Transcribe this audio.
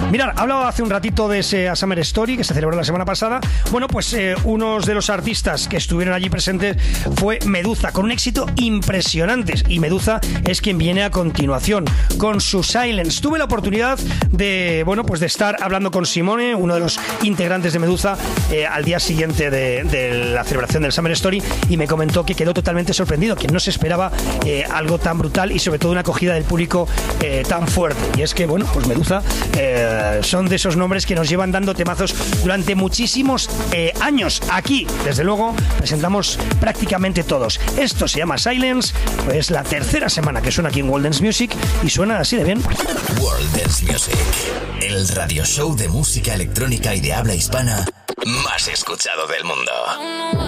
Mirad, hablaba hace un ratito de ese Summer Story que se celebró la semana pasada. Bueno, pues unos de los artistas que estuvieron allí presentes fue Meduza, con un éxito impresionante. Y Meduza es quien viene a continuación, con su Silence. Tuve la oportunidad de, bueno, pues de estar hablando con Simone, uno de los integrantes de Meduza, al día siguiente de la celebración del Summer Story, y me comentó que quedó totalmente sorprendido, que no se esperaba algo tan brutal y sobre todo una acogida del público tan fuerte. Y es que, bueno, pues Meduza son de esos nombres que nos llevan dando temazos durante muchísimos años. Aquí, desde luego, presentamos prácticamente todos. Esto se llama Silence, es la tercera semana que suena aquí en World Dance Music y suena así de bien. World Dance Music, el radio show de música electrónica y de habla hispana más escuchado del mundo.